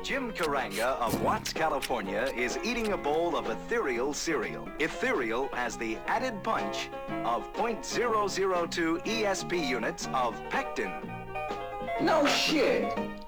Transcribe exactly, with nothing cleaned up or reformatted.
Jim Karanga of Watts, California is eating a bowl of ethereal cereal. Ethereal has the added punch of zero point zero zero two E S P units of pectin. No shit.